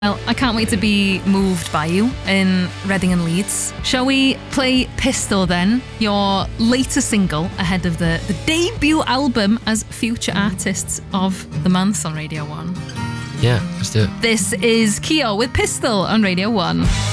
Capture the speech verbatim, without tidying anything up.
Well, I can't wait to be moved by you in Reading and Leeds. Shall we play Pistol then, your latest single ahead of the, the debut album as Future Artists of the Month on Radio one? Yeah, let's do it. This is Keo with Pistol on Radio one.